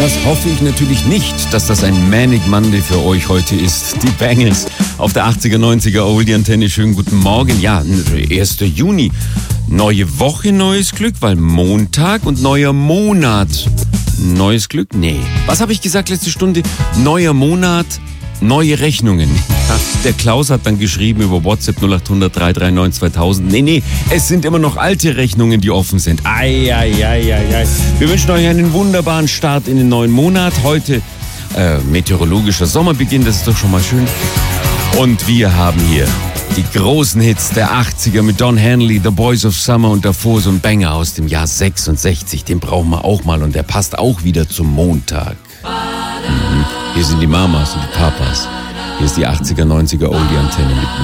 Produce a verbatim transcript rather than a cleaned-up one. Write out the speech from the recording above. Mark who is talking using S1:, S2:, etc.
S1: Das hoffe ich natürlich nicht, dass das ein Manic Monday für euch heute ist. Die Bangles auf der achtziger, neunziger Oldie-Antenne. Schönen guten Morgen. Ja, erster Juni. Neue Woche, neues Glück, weil Montag und neuer Monat. Neues Glück? Nee. Was habe ich gesagt letzte Stunde? Neuer Monat, neue Rechnungen. Ach, der Klaus hat dann geschrieben über WhatsApp null acht hundert, drei drei neun, zweitausend. Nee, nee, es sind immer noch alte Rechnungen, die offen sind. Ei, ei, ei, ei, ei. Wir wünschen euch einen wunderbaren Start in den neuen Monat. Heute äh, meteorologischer Sommerbeginn, das ist doch schon mal schön. Und wir haben hier die großen Hits der achtziger mit Don Henley, The Boys of Summer und davor so ein Banger aus dem Jahr sechsundsechzig. Den brauchen wir auch mal und der passt auch wieder zum Montag. Mhm. Hier sind die Mamas und die Papas. Hier ist die achtziger, neunziger Oldie-Antenne mit